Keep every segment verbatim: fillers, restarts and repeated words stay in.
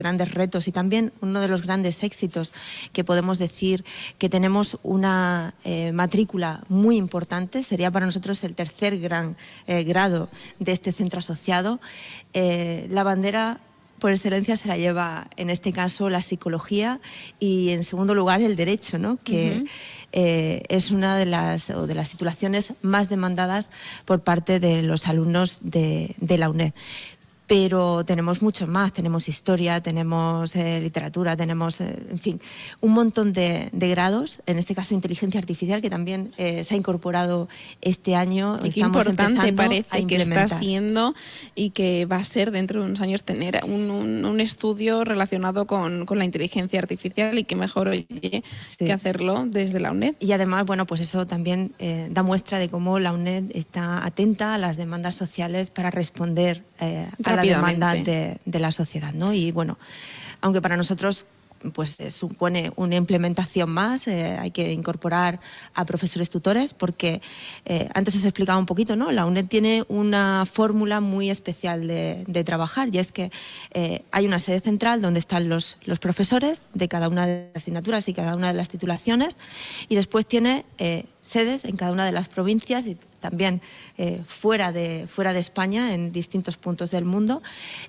grandes retos y también uno de los grandes éxitos que podemos decir que tenemos una eh, matrícula muy importante, sería para nosotros el tercer gran eh, grado de este centro asociado. Eh, la bandera por excelencia se la lleva en este caso la psicología y en segundo lugar el derecho, ¿no? que uh-huh. eh, es una de las, o de las titulaciones más demandadas por parte de los alumnos de, de la UNED. Pero tenemos muchos más, tenemos historia, tenemos eh, literatura, tenemos, eh, en fin, un montón de, de grados, en este caso inteligencia artificial, que también eh, se ha incorporado este año. Y qué Estamos importante parece que está siendo y que va a ser dentro de unos años tener un, un, un estudio relacionado con, con la inteligencia artificial y que mejor oye sí. que hacerlo desde la UNED. Y además, bueno, pues eso también eh, da muestra de cómo la UNED está atenta a las demandas sociales para responder eh, a la demanda de, de la sociedad, ¿no? Y bueno, aunque para nosotros pues eh, supone una implementación más, eh, hay que incorporar a profesores tutores porque eh, antes os he explicado un poquito, ¿no? La UNED tiene una fórmula muy especial de, de trabajar y es que eh, hay una sede central donde están los, los profesores de cada una de las asignaturas y cada una de las titulaciones y después tiene eh, sedes en cada una de las provincias y también eh, fuera, de, fuera de España, en distintos puntos del mundo.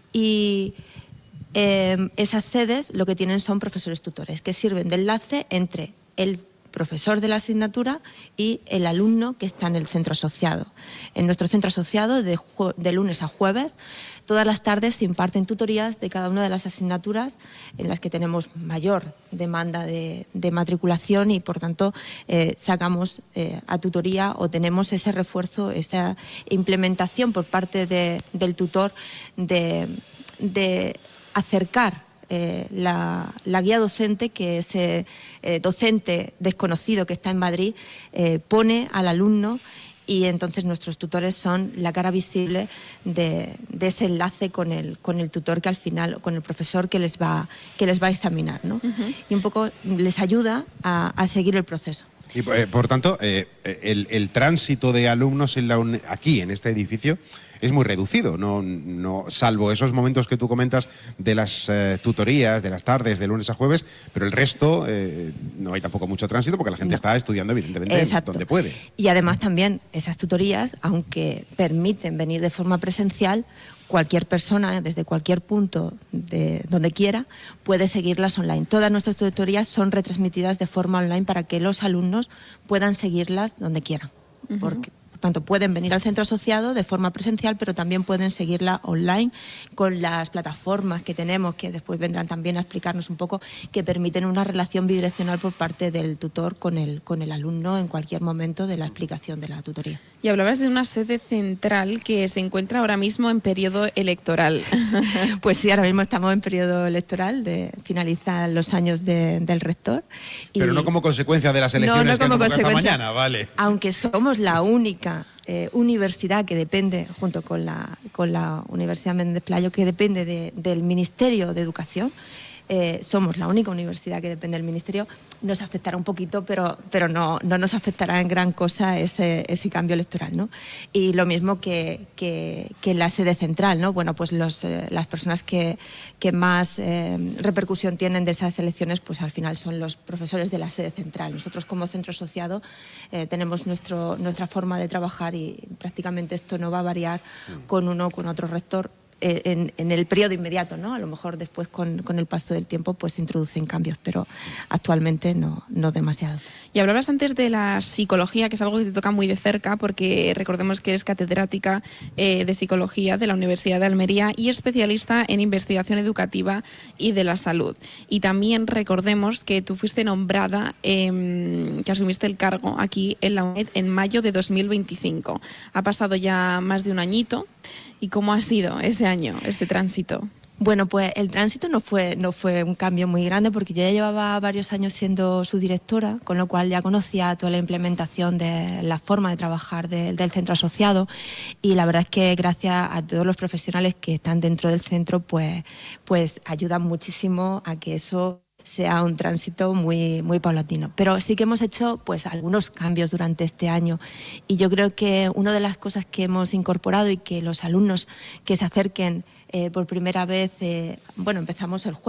Y eh, esas sedes lo que tienen son profesores tutores, que sirven de enlace entre el profesor de la asignatura y el alumno que está en el centro asociado. En nuestro centro asociado, de, de lunes a jueves, todas las tardes se imparten tutorías de cada una de las asignaturas en las que tenemos mayor demanda de, de matriculación y, por tanto, eh, sacamos eh, a tutoría o tenemos ese refuerzo, esa implementación por parte de, del tutor de, de acercar Eh, la, la guía docente que ese eh, docente desconocido que está en Madrid eh, pone al alumno y entonces nuestros tutores son la cara visible de, de ese enlace con el, con el tutor que al final, con el profesor que les va, que les va a examinar, ¿no? Uh-huh. Y un poco les ayuda a, a seguir el proceso. Y eh, por tanto, eh, el, el tránsito de alumnos en la UNED, aquí en este edificio es muy reducido, no, no, salvo esos momentos que tú comentas de las eh, tutorías, de las tardes, de lunes a jueves, pero el resto eh, no hay tampoco mucho tránsito porque la gente no. está estudiando evidentemente Exacto. donde puede. Y además también esas tutorías, aunque permiten venir de forma presencial, cualquier persona desde cualquier punto de donde quiera puede seguirlas online. Todas nuestras tutorías son retransmitidas de forma online para que los alumnos puedan seguirlas donde quieran. Uh-huh. Porque tanto pueden venir al centro asociado de forma presencial, pero también pueden seguirla online con las plataformas que tenemos, que después vendrán también a explicarnos un poco, que permiten una relación bidireccional por parte del tutor con el, con el alumno en cualquier momento de la explicación de la tutoría. Y hablabas de una sede central que se encuentra ahora mismo en periodo electoral. Pues sí, ahora mismo estamos en periodo electoral, de finalizan los años de, del rector. Y pero no como consecuencia de las elecciones no, no que como han consecuencia, esta mañana, vale. Aunque somos la única Eh, universidad que depende, junto con la, con la Universidad Méndez Pelayo, que depende de, del Ministerio de Educación. Eh, somos la única universidad que depende del Ministerio. Nos afectará un poquito, pero, pero no, no nos afectará en gran cosa ese, ese cambio electoral, ¿no? Y lo mismo que, que, que en la sede central, ¿no? Bueno, pues los, eh, las personas que, que más eh, repercusión tienen de esas elecciones, pues al final son los profesores de la sede central. Nosotros como centro asociado eh, tenemos nuestro, nuestra forma de trabajar y prácticamente esto no va a variar con uno o con otro rector. En, en el periodo inmediato, ¿no? A lo mejor después con, con el paso del tiempo pues se introducen cambios, pero actualmente no, no demasiado. Y hablabas antes de la psicología, que es algo que te toca muy de cerca, porque recordemos que eres catedrática eh, de psicología de la Universidad de Almería y especialista en investigación educativa y de la salud. Y también recordemos que tú fuiste nombrada, eh, que asumiste el cargo aquí en la UNED en mayo de dos mil veinticinco. Ha pasado ya más de un añito. ¿Y cómo ha sido ese año, ese tránsito? Bueno, pues el tránsito no fue, no fue un cambio muy grande porque yo ya llevaba varios años siendo su directora, con lo cual ya conocía toda la implementación de la forma de trabajar de, del centro asociado y la verdad es que gracias a todos los profesionales que están dentro del centro, pues, pues ayudan muchísimo a que eso sea un tránsito muy, muy paulatino. Pero sí que hemos hecho pues algunos cambios durante este año y yo creo que una de las cosas que hemos incorporado y que los alumnos que se acerquen eh, por primera vez, eh, bueno, empezamos el jueves,